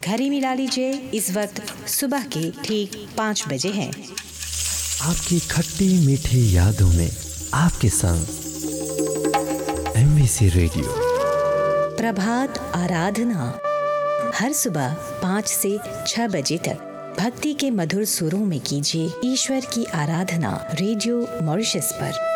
घड़ी मिला लीजिए, इस वक्त सुबह के ठीक 5 बजे हैं। आपकी खट्टी मीठी यादों में आपके संग MBC रेडियो। प्रभात आराधना हर सुबह 5 से 6 बजे तक भक्ति के मधुर सुरों में कीजिए ईश्वर की आराधना रेडियो मॉरिशस पर।